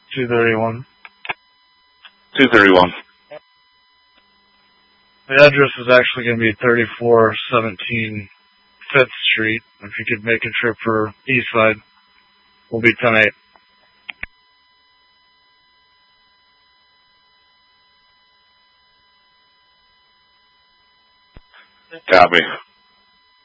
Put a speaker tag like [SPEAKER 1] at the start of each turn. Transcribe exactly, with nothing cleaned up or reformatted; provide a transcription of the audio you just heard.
[SPEAKER 1] two thirty-one.
[SPEAKER 2] two thirty-one.
[SPEAKER 1] The address is actually going to be thirty-four seventeen fifth Street. If you could make a trip for East Side, we'll be ten eight.
[SPEAKER 2] Copy.